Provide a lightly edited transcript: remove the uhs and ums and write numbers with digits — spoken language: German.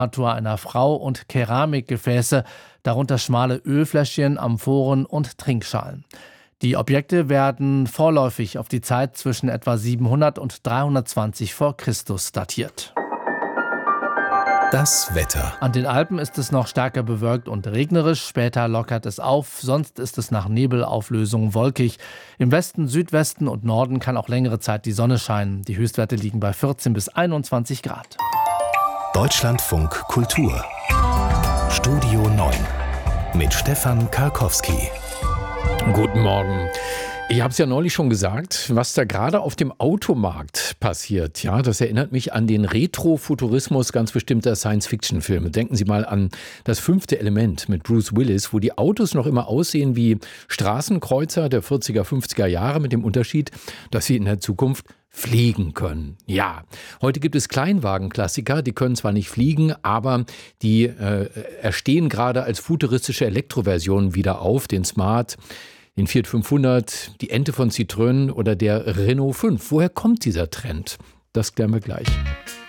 Statue einer Frau und Keramikgefäße, darunter schmale Ölfläschchen, Amphoren und Trinkschalen. Die Objekte werden vorläufig auf die Zeit zwischen etwa 700 und 320 vor Christus datiert. Das Wetter. An den Alpen ist es noch stärker bewölkt und regnerisch, später lockert es auf, sonst ist es nach Nebelauflösung wolkig. Im Westen, Südwesten und Norden kann auch längere Zeit die Sonne scheinen. Die Höchstwerte liegen bei 14 bis 21 Grad. Deutschlandfunk Kultur. Studio 9 mit Stefan Karkowski. Guten Morgen. Ich habe es ja neulich schon gesagt, was da gerade auf dem Automarkt passiert. Ja, das erinnert mich an den Retrofuturismus ganz bestimmter Science-Fiction-Filme. Denken Sie mal an das 5. Element mit Bruce Willis, wo die Autos noch immer aussehen wie Straßenkreuzer der 40er, 50er Jahre, mit dem Unterschied, dass sie in der Zukunft fliegen können. Ja, heute gibt es Kleinwagen-Klassiker, die können zwar nicht fliegen, aber die erstehen gerade als futuristische Elektroversionen wieder auf, den Smart, den Fiat 500, die Ente von Citroën oder der Renault 5. Woher kommt dieser Trend? Das klären wir gleich.